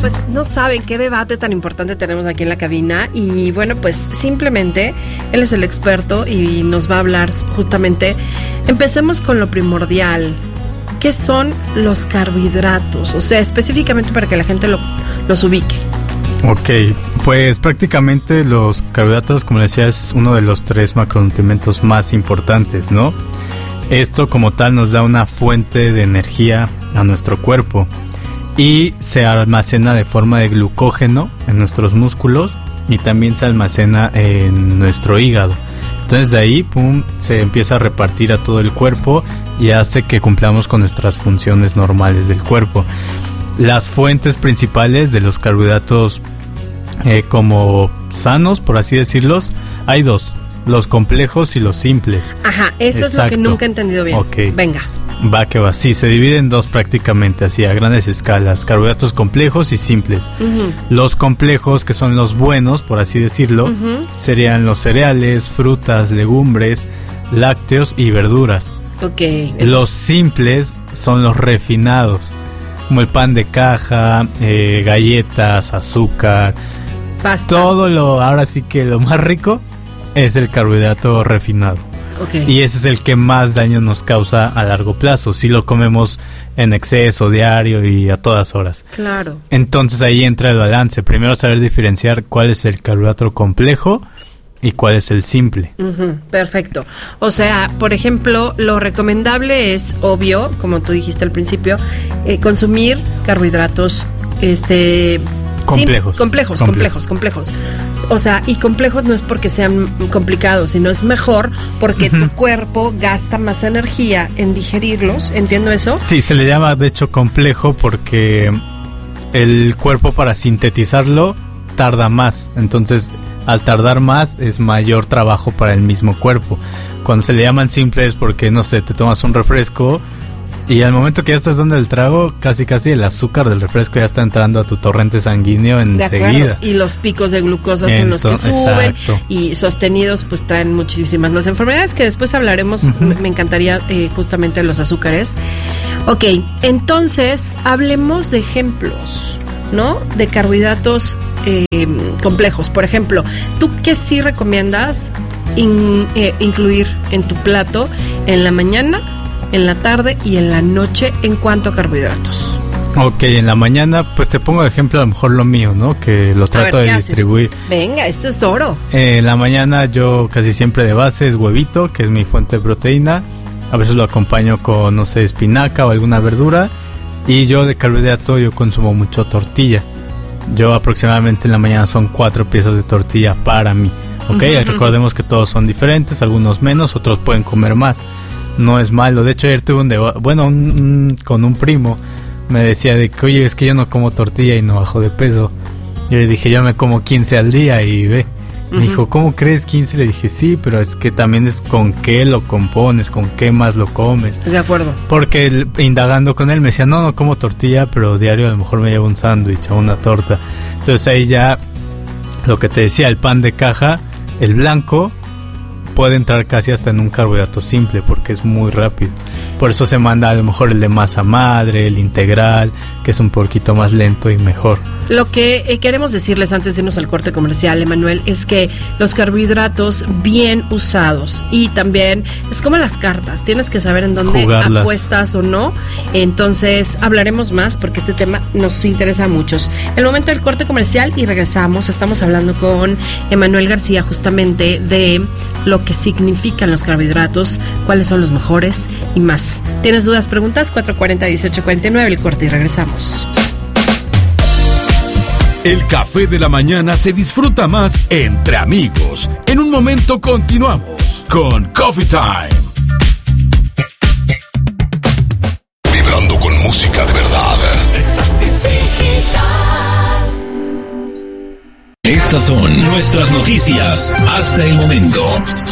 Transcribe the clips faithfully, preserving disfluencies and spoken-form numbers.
pues no saben qué debate tan importante tenemos aquí en la cabina. Y bueno, pues simplemente él es el experto y nos va a hablar justamente. Empecemos con lo primordial. ¿Qué son los carbohidratos? O sea, específicamente para que la gente lo, los ubique. Ok, pues prácticamente los carbohidratos, como decía, es uno de los tres macronutrientes más importantes, ¿no? Esto como tal nos da una fuente de energía a nuestro cuerpo y se almacena de forma de glucógeno en nuestros músculos y también se almacena en nuestro hígado. Entonces de ahí, pum, se empieza a repartir a todo el cuerpo y hace que cumplamos con nuestras funciones normales del cuerpo. Las fuentes principales de los carbohidratos eh, como sanos, por así decirlos, hay dos, los complejos y los simples. Ajá, eso Exacto. es lo que nunca he entendido bien. Okay. Venga. Va que va, sí, se divide en dos prácticamente, así a grandes escalas, carbohidratos complejos y simples. Uh-huh. Los complejos, que son los buenos, por así decirlo, uh-huh. serían los cereales, frutas, legumbres, lácteos y verduras. Okay, los simples son los refinados, como el pan de caja, eh, galletas, azúcar, pasta. Todo lo, ahora sí que lo más rico es el carbohidrato refinado. Okay. Y ese es el que más daño nos causa a largo plazo, si lo comemos en exceso, diario y a todas horas. Claro. Entonces ahí entra el balance. Primero saber diferenciar cuál es el carbohidrato complejo y cuál es el simple. Uh-huh, perfecto. O sea, por ejemplo, lo recomendable es, obvio, como tú dijiste al principio, eh, consumir carbohidratos este complejos. Sim- complejos, complejos, complejos. O sea, y complejos no es porque sean complicados, sino es mejor porque uh-huh. tu cuerpo gasta más energía en digerirlos. ¿Entiendo eso? Sí, se le llama de hecho complejo porque el cuerpo para sintetizarlo tarda más. Entonces, al tardar más es mayor trabajo para el mismo cuerpo. Cuando se le llaman simples porque, no sé, te tomas un refresco y al momento que ya estás dando el trago, casi casi el azúcar del refresco ya está entrando a tu torrente sanguíneo enseguida. Y los picos de glucosa son Entonces, los que suben. Exacto. Y sostenidos pues traen muchísimas más enfermedades que después hablaremos. Uh-huh. Me, me encantaría eh, justamente los azúcares. Ok, entonces hablemos de ejemplos, ¿no? De carbohidratos eh, complejos. Por ejemplo, ¿tú qué sí recomiendas in, eh, incluir en tu plato en la mañana, en la tarde y en la noche en cuanto a carbohidratos? Ok, en la mañana, pues te pongo de ejemplo a lo mejor lo mío, ¿no? Que lo trato ver, de distribuir. Haces? Venga, esto es oro. Eh, en la mañana yo casi siempre de base es huevito, que es mi fuente de proteína. A veces lo acompaño con, no sé, espinaca o alguna verdura. Y yo de carbohidrato yo consumo mucho tortilla. Yo aproximadamente en la mañana son cuatro piezas de tortilla para mí. Ok, uh-huh. Recordemos que todos son diferentes, algunos menos, otros pueden comer más. No es malo. De hecho ayer tuve un debate, bueno, un, un, con un primo. Me decía de que, oye, es que yo no como tortilla y no bajo de peso. Yo le dije, yo me como quince al día y ve. Me uh-huh. dijo, ¿cómo crees quince? Le dije, sí, pero es que también es con qué lo compones, con qué más lo comes. De acuerdo. Porque él, indagando con él me decía, no, no como tortilla, pero diario a lo mejor me llevo un sándwich o una torta. Entonces ahí ya, lo que te decía, el pan de caja, el blanco, puede entrar casi hasta en un carbohidrato simple porque es muy rápido. Por eso se manda a lo mejor el de masa madre, el integral, que es un poquito más lento y mejor. Lo que eh, queremos decirles antes de irnos al corte comercial, Emanuel, es que los carbohidratos bien usados y también es como las cartas, tienes que saber en dónde Jugarlas. Apuestas o no. Entonces hablaremos más porque este tema nos interesa a muchos. El momento del corte comercial y regresamos. Estamos hablando con Emanuel García justamente de lo que significan los carbohidratos, cuáles son los mejores y más. ¿Tienes dudas, preguntas? cuatro cuatro cero, dieciocho cuarenta y nueve, el corte y regresamos. El café de la mañana se disfruta más entre amigos. En un momento continuamos con Coffee Time. Vibrando con música de verdad. Estas son nuestras noticias hasta el momento.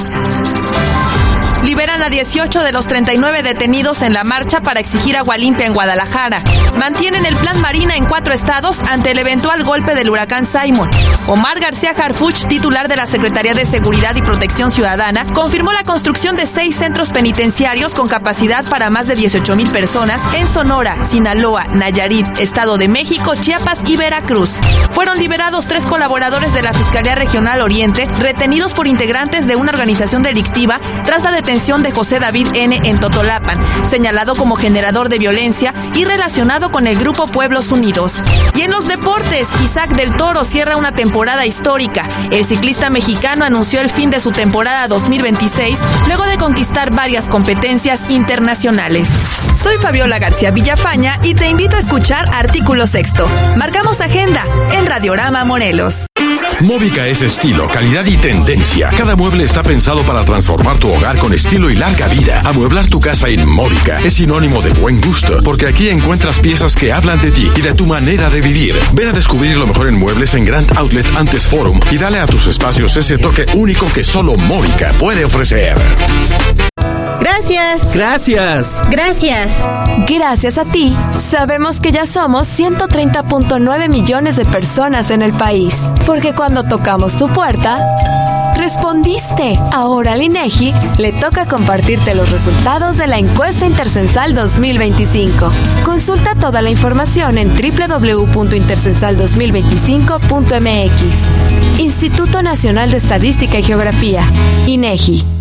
Liberan a dieciocho de los treinta y nueve detenidos en la marcha para exigir agua limpia en Guadalajara. Mantienen el plan Marina en cuatro estados ante el eventual golpe del huracán Simon. Omar García Harfuch, titular de la Secretaría de Seguridad y Protección Ciudadana, confirmó la construcción de seis centros penitenciarios con capacidad para más de dieciocho mil personas en Sonora, Sinaloa, Nayarit, Estado de México, Chiapas y Veracruz. Fueron liberados tres colaboradores de la Fiscalía Regional Oriente, retenidos por integrantes de una organización delictiva tras la detención de José David N. en Totolapan, señalado como generador de violencia y relacionado con el grupo Pueblos Unidos. Y en los deportes, Isaac del Toro cierra una temporada histórica. El ciclista mexicano anunció el fin de su temporada dos mil veintiséis luego de conquistar varias competencias internacionales. Soy Fabiola García Villafaña y te invito a escuchar Artículo Sexto. Marcamos agenda en Radiorama Morelos. Móvica es estilo, calidad y tendencia. Cada mueble está pensado para transformar tu hogar con estilo y larga vida. Amueblar tu casa en Móvica es sinónimo de buen gusto, porque aquí encuentras piezas que hablan de ti y de tu manera de vivir. Ven a descubrir lo mejor en muebles en Grand Outlet Antes Forum y dale a tus espacios ese toque único que solo Móvica puede ofrecer. Gracias. Gracias. Gracias. Gracias a ti, sabemos que ya somos ciento treinta punto nueve millones de personas en el país. Porque cuando tocamos tu puerta, respondiste. Ahora al INEGI le toca compartirte los resultados de la encuesta intercensal dos mil veinticinco. Consulta toda la información en doble u doble u doble u punto intercensal dos mil veinticinco punto m x. Instituto Nacional de Estadística y Geografía, INEGI.